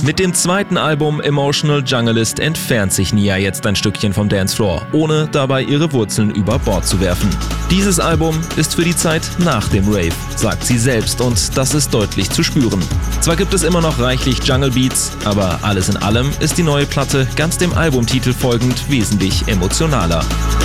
Mit dem zweiten Album Emotional Junglist entfernt sich Nia jetzt ein Stückchen vom Dancefloor, ohne dabei ihre Wurzeln über Bord zu werfen. Dieses Album ist für die Zeit nach dem Rave, sagt sie selbst, und das ist deutlich zu spüren. Zwar gibt es immer noch reichlich Jungle Beats, aber alles in allem ist die neue Platte ganz dem Albumtitel folgend wesentlich emotionaler.